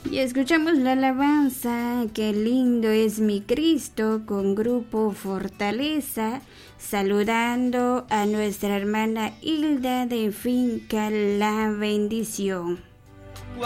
Y escuchamos la alabanza, qué lindo es mi Cristo, con Grupo Fortaleza, saludando a nuestra hermana Hilda de Finca La Bendición.